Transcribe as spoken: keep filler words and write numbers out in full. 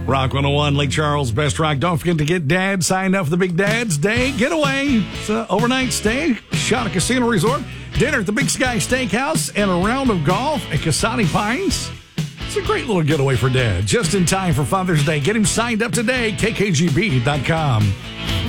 Rock one oh one, Lake Charles, Best Rock. Don't forget to get Dad signed up for the Big Dad's Day Getaway. It's an overnight stay, Shawnee Casino Resort, dinner at the Big Sky Steakhouse, and a round of golf at Casati Pines. It's a great little getaway for Dad. Just in time for Father's Day. Get him signed up today, K K G B dot com.